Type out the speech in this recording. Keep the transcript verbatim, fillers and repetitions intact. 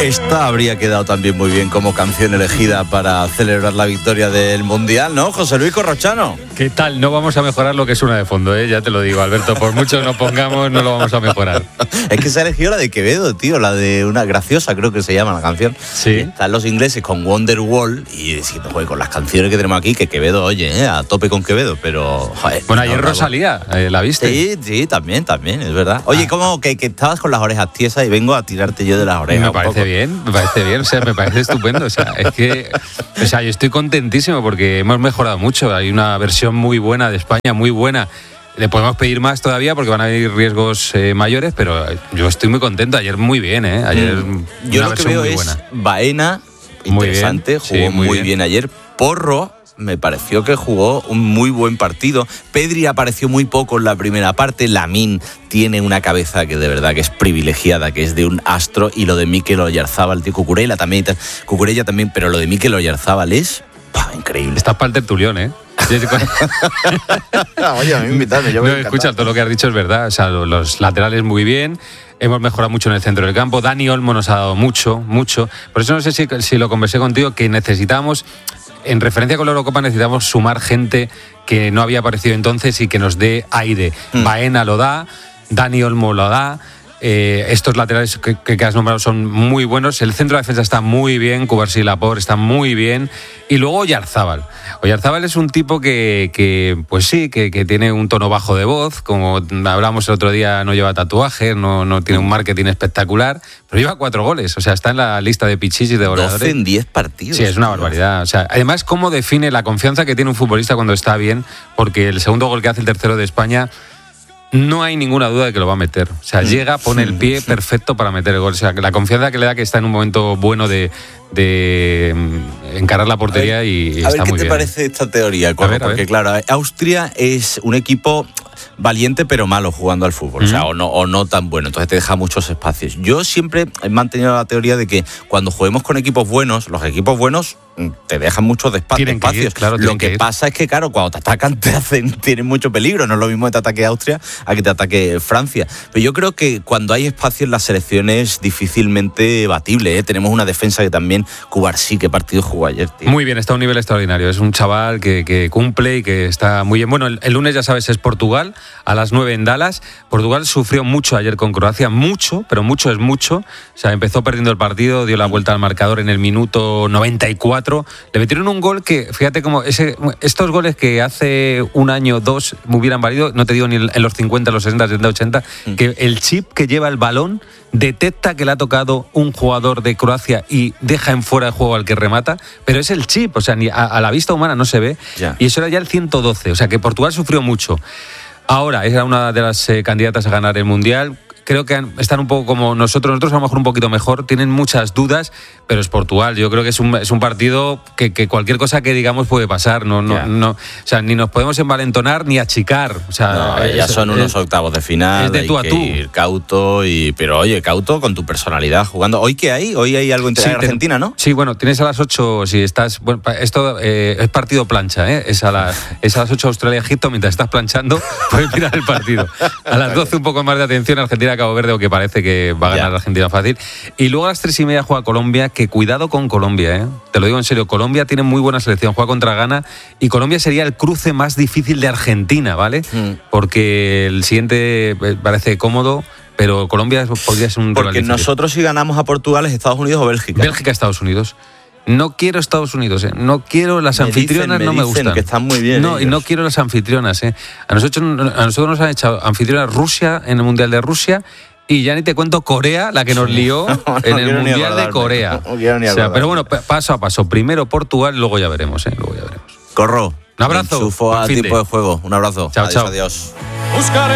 Esta habría quedado también muy bien como canción elegida para celebrar la victoria del Mundial, ¿no, José Luis Corrochano? ¿Qué tal? No vamos a mejorar lo que suena de fondo, ¿eh? Ya te lo digo, Alberto. Por mucho que nos pongamos, no lo vamos a mejorar. Es que se ha elegido la de Quevedo, tío, la de una graciosa, creo que se llama la canción. Sí. Están los ingleses con Wonderwall y diciendo, joder, con las canciones que tenemos aquí, que Quevedo, oye, ¿eh? A tope con Quevedo, pero... Joder, bueno, ayer no, Rosalía, eh, ¿la viste? Sí, sí, también, también, es verdad. Oye, Ah. ¿cómo que, que estabas con las orejas tiesas y vengo a tirarte yo de las orejas? Me un parece poco? bien, me parece bien, o sea, me parece estupendo. O sea, es que, o sea, yo estoy contentísimo porque hemos mejorado mucho. Hay una versión muy buena de España, muy buena. Le podemos pedir más todavía porque van a haber riesgos eh, mayores, pero yo estoy muy contento. Ayer muy bien, ¿eh? Ayer Mm. una Yo lo que versión veo muy es buena. Baena, Muy interesante, bien, jugó sí, muy muy bien. bien ayer. Porro, me pareció que jugó un muy buen partido. Pedri apareció muy poco en la primera parte. Lamine tiene una cabeza que de verdad que es privilegiada, que es de un astro. Y lo de Mikel Oyarzábal, tío, Cucurella también, Cucurella también, pero lo de Mikel Oyarzábal es ¡pah! Increíble. Estás para el tertulión, ¿eh? Oye, a mí invítame, yo me No, escucha, todo lo que has dicho es verdad. O sea, los laterales muy bien. Hemos mejorado mucho en el centro del campo. Dani Olmo nos ha dado mucho, mucho. Por eso no sé si, si lo conversé contigo, que necesitamos, en referencia con la Eurocopa, necesitamos sumar gente que no había aparecido entonces y que nos dé aire. Mm. Baena lo da, Dani Olmo lo da. Eh, estos laterales que, que has nombrado son muy buenos. El centro de defensa está muy bien. Cubarsí y Laporte está muy bien. Y luego Oyarzábal. Oyarzábal es un tipo que, que pues sí, que, que tiene un tono bajo de voz. Como hablamos el otro día, no lleva tatuajes, no, no tiene un marketing espectacular, pero lleva cuatro goles. O sea, está en la lista de pichichis de goleadores. doce en diez partidos. Sí, es una barbaridad. O sea, además, cómo define la confianza que tiene un futbolista cuando está bien, porque el segundo gol que hace el tercero de España, no hay ninguna duda de que lo va a meter. O sea, llega, pone el pie perfecto para meter el gol. O sea, la confianza que le da que está en un momento bueno de, de encarar la portería y, y a está ver, muy ¿qué te bien. parece esta teoría? Corro? A ver, a Porque ver. claro, Austria es un equipo valiente pero malo jugando al fútbol, mm. o sea, o no, o no tan bueno, entonces te deja muchos espacios. Yo siempre he mantenido la teoría de que cuando juguemos con equipos buenos, los equipos buenos te dejan muchos despa- Tienen que espacios. ir, claro, lo que, que pasa es que, claro, cuando te atacan te hacen, tienen mucho peligro. No es lo mismo que te ataque Austria a que te ataque Francia. Pero yo creo que cuando hay espacio en la selección es difícilmente batible, ¿eh? Tenemos una defensa que también, Cubarsí, qué partido jugó ayer, tío. Muy bien, está a un nivel extraordinario. Es un chaval que, que cumple y que está muy bien. Bueno, el, el lunes, ya sabes, es Portugal, a las nueve en Dallas. Portugal sufrió mucho ayer con Croacia, mucho, pero mucho es mucho. O sea, empezó perdiendo el partido, dio la vuelta al marcador en el minuto noventa y cuatro. Le metieron un gol que, fíjate cómo, ese, estos goles que hace un año, dos, me hubieran valido, no te digo ni en los cincuenta, los sesenta, setenta, ochenta, mm. que el chip que lleva el balón detecta que le ha tocado un jugador de Croacia y deja en fuera de juego al que remata, pero es el chip, o sea, ni a, a la vista humana no se ve, ya. Y eso era ya el ciento doce, o sea que Portugal sufrió mucho. Ahora, era una de las eh, candidatas a ganar el Mundial. Creo que están un poco como nosotros, nosotros a lo mejor un poquito mejor, tienen muchas dudas, pero es Portugal. Yo creo que es un, es un partido que, que cualquier cosa que digamos puede pasar. No, no, no, o sea, ni nos podemos envalentonar ni achicar. O sea, no, ya es, son unos es, octavos de final, es de tú a hay tú. que ir cauto, y, pero oye, cauto con tu personalidad jugando. ¿Hoy qué hay? Hoy hay algo entre sí, Argentina, te, ¿no? Sí, bueno, tienes a las ocho, si estás... Bueno, esto eh, es partido plancha, ¿eh? Es a, la, es a las ocho Australia-Egipto, mientras estás planchando, puedes mirar el partido. A las doce un poco más de atención, Argentina-Cabo Verde, o que parece que va a ganar ya. Argentina fácil. Y luego a las tres y media juega Colombia, que cuidado con Colombia, ¿eh? Te lo digo en serio, Colombia tiene muy buena selección, juega contra Ghana, y Colombia sería el cruce más difícil de Argentina, ¿vale? Mm. Porque el siguiente parece cómodo, pero Colombia podría ser un rival Porque difícil. Nosotros si ganamos a Portugal es Estados Unidos o Bélgica. Bélgica, Estados Unidos. No quiero Estados Unidos, ¿eh? No quiero las me anfitrionas, dicen, me no me dicen gustan. Que están muy bien. No, ellos. Y no quiero las anfitrionas, ¿eh? A nosotros, a nosotros nos han echado anfitrionas Rusia en el Mundial de Rusia. Y ya ni te cuento Corea, la que nos lió no, no en el Mundial de Corea. No, no o sea, pero bueno, paso a paso. Primero Portugal, luego ya veremos, ¿eh? Luego ya veremos. Corro. Un abrazo. Enchufo a tiempo de juego. Un abrazo. Chao, adiós, chao. Adiós. Buscaré